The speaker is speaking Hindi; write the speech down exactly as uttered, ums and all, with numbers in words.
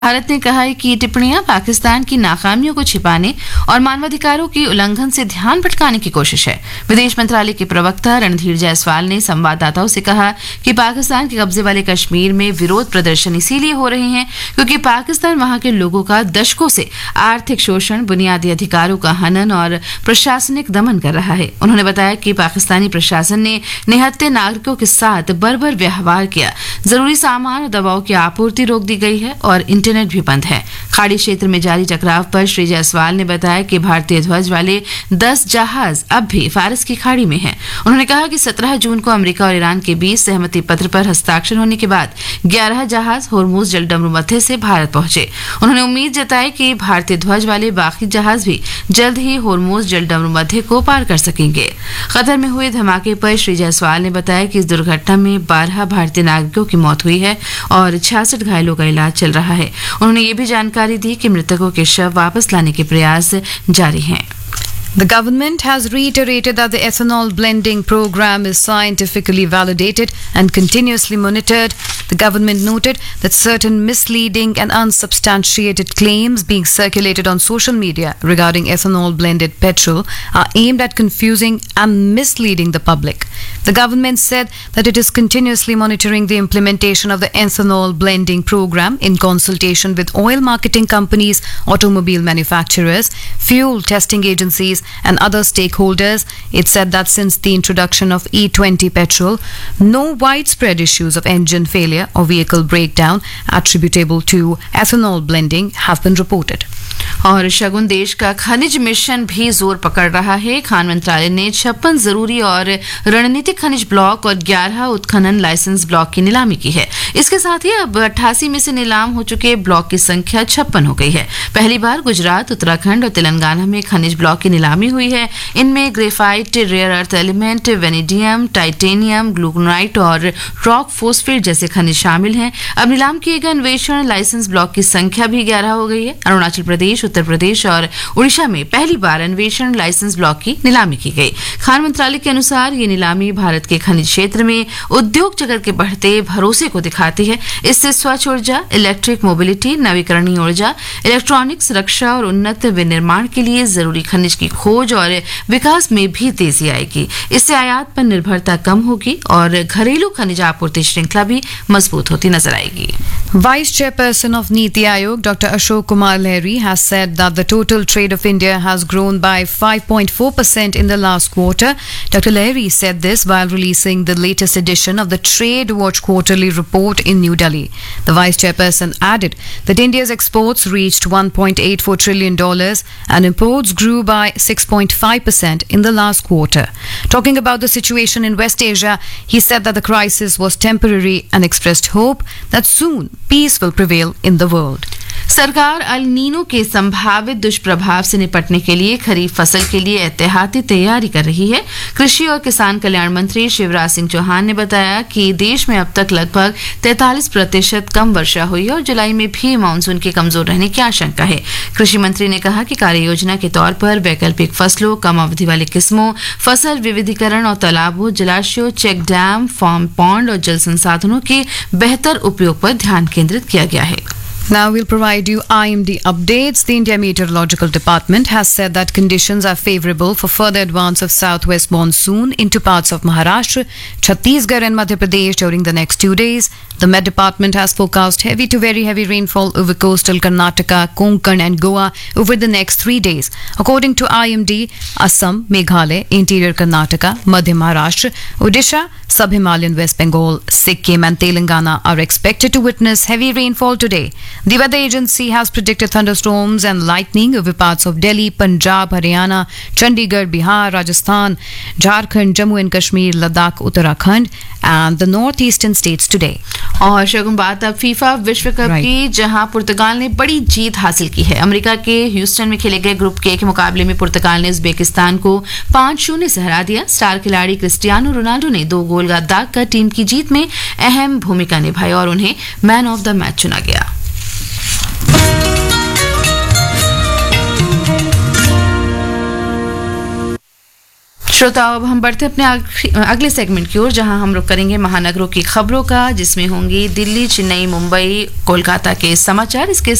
भारत ने कहा है कि ये टिप्पणियां पाकिस्तान की नाकामियों को छिपाने और मानवाधिकारों के उल्लंघन से ध्यान भटकाने की कोशिश है। विदेश मंत्रालय के प्रवक्ता रणधीर जायसवाल ने संवाददाताओं से कहा कि पाकिस्तान के कब्जे वाले कश्मीर में विरोध प्रदर्शन इसीलिए हो रहे हैं क्योंकि पाकिस्तान वहां के लोगों का दशकों से आर्थिक शोषण, बुनियादी अधिकारों का हनन और प्रशासनिक दमन कर रहा है। उन्होंने बताया कि पाकिस्तानी प्रशासन ने निहत्थे नागरिकों के साथ बर्बर व्यवहार किया, जरूरी सामान और दवाओं की आपूर्ति रोक दी गई है और इंटरनेट भी बंद है। खाड़ी क्षेत्र में जारी टकराव पर श्री जायसवाल ने बताया कि भारतीय ध्वज वाले दस जहाज अब भी फारस की खाड़ी में हैं। उन्होंने कहा कि सत्रह जून को अमेरिका और ईरान के बीच सहमति पत्र पर हस्ताक्षर होने के बाद ग्यारह जहाज होर्मुज जलडमरू मध्य से भारत पहुंचे। उन्होंने उम्मीद जताई कि भारतीय ध्वज वाले बाकी जहाज भी जल्द ही होर्मुज जलडमरू मध्य को पार कर सकेंगे। कतर में हुए धमाके पर श्री जायसवाल ने बताया कि इस दुर्घटना में बारह भारतीय नागरिकों की मौत हुई है और छियासठ घायलों का इलाज चल रहा है। उन्होंने ये भी जानकारी दी कि मृतकों के शव वापस लाने के प्रयास जारी हैं। The government has reiterated that the ethanol blending program is scientifically validated and continuously monitored. The government noted that certain misleading and unsubstantiated claims being circulated on social media regarding ethanol blended petrol are aimed at confusing and misleading the public. The government said that it is continuously monitoring the implementation of the ethanol blending program in consultation with oil marketing companies, automobile manufacturers, fuel testing agencies, and other stakeholders. It said that since the introduction of E twenty petrol, no widespread issues of engine failure or vehicle breakdown attributable to ethanol blending have been reported. और शगुन देश का खनिज मिशन भी जोर पकड़ रहा है। खान मंत्रालय ने छप्पन जरूरी और रणनीतिक खनिज ब्लॉक और ग्यारह उत्खनन लाइसेंस ब्लॉक की नीलामी की है। इसके साथ ही अब अट्ठासी में से नीलाम हो चुके ब्लॉक की संख्या छप्पन हो गई है। पहली बार गुजरात, उत्तराखंड और तेलंगाना में खनिज ब्लॉक की नीलामी हुई है। इनमें graphite, rare earth element, vanadium, titanium, ग्लूकोनाइट और रॉक फॉस्फेट जैसे खनिज शामिल हैं। अब नीलाम किए गए अन्वेषण लाइसेंस ब्लॉक की संख्या भी ग्यारह हो गई है। अरुणाचल प्रदेश, उत्तर प्रदेश और उड़ीसा में पहली बार अन्वेषण लाइसेंस ब्लॉक की नीलामी की गई। खान मंत्रालय के अनुसार ये नीलामी भारत के खनिज क्षेत्र में उद्योग जगत के बढ़ते भरोसे को दिखाती है। इससे स्वच्छ ऊर्जा, इलेक्ट्रिक मोबिलिटी, नवीकरणीय ऊर्जा, इलेक्ट्रॉनिक्स, रक्षा और उन्नत विनिर्माण के लिए जरूरी खनिज की खोज और विकास में भी तेजी आएगी। इससे आयात पर निर्भरता कम होगी और घरेलू खनिज आपूर्ति श्रृंखला भी मजबूत होती नजर आएगी। Vice Chairperson of Niti Aayog, Doctor Ashok Kumar Lahiri, has said that the total trade of India has grown by five point four percent in the last quarter. Doctor Lahiri said this while releasing the latest edition of the Trade Watch Quarterly Report in New Delhi. The Vice Chairperson added that India's exports reached one point eight four trillion dollars and imports grew by six point five percent in the last quarter. Talking about the situation in West Asia, he said that the crisis was temporary and expressed hope that soon peace will prevail in the world. सरकार अल नीनो के संभावित दुष्प्रभाव से निपटने के लिए खरीफ फसल के लिए एहतियाती तैयारी कर रही है। कृषि और किसान कल्याण मंत्री शिवराज सिंह चौहान ने बताया कि देश में अब तक लगभग तैंतालीस प्रतिशत कम वर्षा हुई है और जुलाई में भी मानसून के कमजोर रहने की आशंका है। कृषि मंत्री ने कहा कि कार्य योजना के तौर पर वैकल्पिक फसलों, कम अवधि वाली किस्मों, फसल विविधीकरण और तालाबों, जलाशयों, चेक डैम, फार्म पॉन्ड और जल संसाधनों के बेहतर उपयोग पर ध्यान केंद्रित किया गया है। Now we'll provide you I M D updates. The India Meteorological Department has said that conditions are favorable for further advance of southwest monsoon into parts of Maharashtra, Chhattisgarh and Madhya Pradesh during the next two days. The Met Department has forecast heavy to very heavy rainfall over coastal Karnataka, Konkan and Goa over the next three days. According to I M D, Assam, Meghalaya, interior Karnataka, Madhya Maharashtra, Odisha, Sub-Himalayan West Bengal, Sikkim and Telangana are expected to witness heavy rainfall today. The weather agency has predicted thunderstorms and lightning over parts of Delhi, Punjab, Haryana, Chandigarh, Bihar, Rajasthan, Jharkhand, Jammu and Kashmir, Ladakh, Uttarakhand and the northeastern states today. और शगुन बात अब फीफा विश्व कप right. की, जहां पुर्तगाल ने बड़ी जीत हासिल की है। अमेरिका के ह्यूस्टन में खेले गए ग्रुप के के मुकाबले में पुर्तगाल ने उज्बेकिस्तान को पांच शून्य से हरा दिया। स्टार खिलाड़ी क्रिस्टियानो रोनाल्डो ने दो गोल दाग कर टीम की जीत में अहम भूमिका निभाई और उन्हें मैन ऑफ द मैच चुना गया। श्रोताओं, अब हम बढ़ते हैं अपने आखिरी- अगले सेगमेंट की ओर, जहां हम रुक करेंगे महानगरों की खबरों का, जिसमें होंगी दिल्ली, चेन्नई, मुंबई, कोलकाता के समाचार। इसके